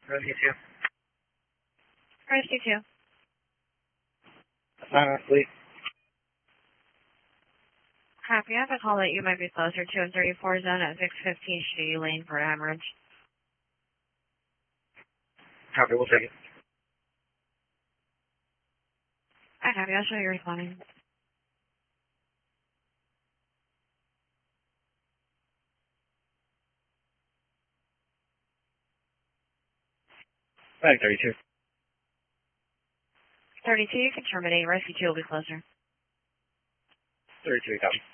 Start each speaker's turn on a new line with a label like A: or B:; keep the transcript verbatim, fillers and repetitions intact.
A: Rescue two.
B: Rescue two.
A: Uh, please.
B: Copy. I have a call that you might be closer to in thirty-four zone at six fifteen Shady Lane for hemorrhage.
A: Copy, we'll take it.
B: I copy. I'll show you responding.
A: Back thirty-two.
B: thirty-two, you can terminate. Rescue two will be closer.
A: thirty-two, copy.